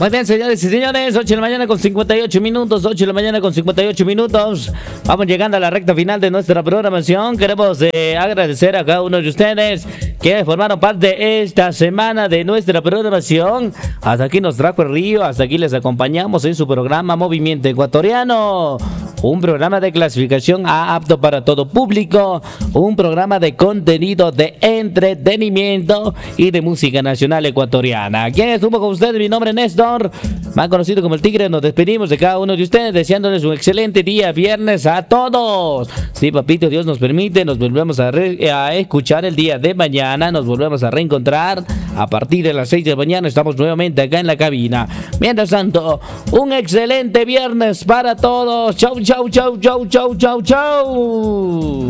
Muy bien, señores y señores, 8 de la mañana con 58 minutos, 8 de la mañana con 58 minutos. Vamos llegando a la recta final de nuestra programación. Queremos agradecer a cada uno de ustedes que formaron parte esta semana de nuestra programación. Hasta aquí nos trajo el río, hasta aquí les acompañamos en su programa Movimiento Ecuatoriano. Un programa de clasificación A apto para todo público, un programa de contenido de entretenimiento y de música nacional ecuatoriana. ¿Quién estuvo con ustedes? Mi nombre es Néstor, más conocido como el Tigre. Nos despedimos de cada uno de ustedes deseándoles un excelente día viernes a todos. Sí, papito, Dios nos permite, nos volvemos a escuchar el día de mañana, nos volvemos a reencontrar a partir de las 6 de la mañana. Estamos nuevamente acá en la cabina. Mientras tanto, un excelente viernes para todos. Chau, chau, chau, chau, chau, chau, chau.